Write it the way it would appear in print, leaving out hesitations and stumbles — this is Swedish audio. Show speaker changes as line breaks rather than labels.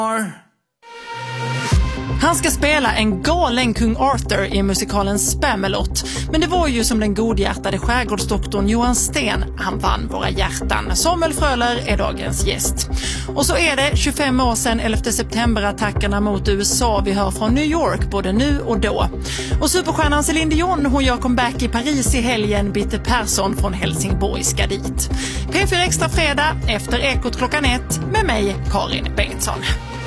Han ska spela en galen kung Arthur i musikalen Spamalot. Men det var ju som den godhjärtade skärgårdsdoktorn Johan Sten. Han vann våra hjärtan. Samuel Fröler är dagens gäst. Och så är det 25 år sedan 11 september-attackerna mot USA vi hör från New York både nu och då. Och superstjärnan Céline Dion, hon gör comeback i Paris i helgen. Bitte Persson från Helsingborg ska dit. P4 Extra fredag efter Ekot klockan 1 med mig, Karin Bengtsson.